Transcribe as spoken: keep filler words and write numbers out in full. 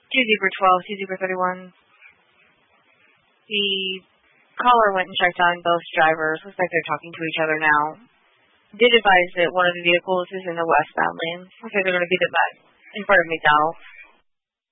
two Zebra twelve, two Zebra thirty-one. The caller went and checked on both drivers. Looks like they're talking to each other now. Did advise that one of the vehicles is in the westbound lane. Looks like they're going to be the in front of McDonald's.